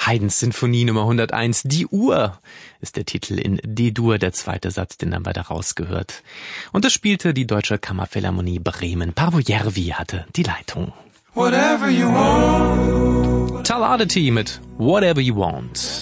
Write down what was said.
Haydns Sinfonie Nummer 101, Die Uhr, ist der Titel in D-Dur, der zweite Satz, den haben wir da rausgehört. Und das spielte die Deutsche Kammerphilharmonie Bremen. Paavo Järvi hatte die Leitung. Whatever you want. Tal Oddity mit Whatever You Want.